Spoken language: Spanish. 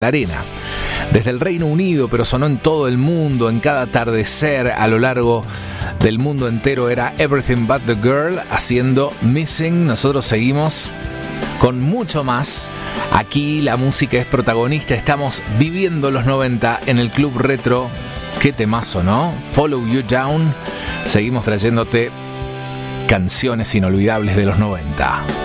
la arena. Desde el Reino Unido, pero sonó en todo el mundo, en cada atardecer a lo largo del mundo entero, era Everything But The Girl haciendo Missing. Nosotros seguimos con mucho más. Aquí la música es protagonista, estamos viviendo los 90 en el Club Retro. Qué temazo, ¿no? Follow You Down. Seguimos trayéndote canciones inolvidables de los 90.